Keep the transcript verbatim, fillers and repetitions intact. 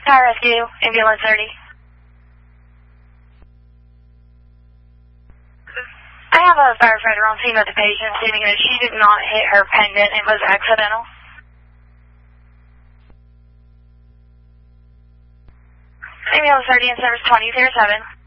Fire rescue, ambulance thirty. I have a firefighter on scene with the patient stating that she did not hit her pendant. It was accidental. Ambulance thirty in service twenty zero seven.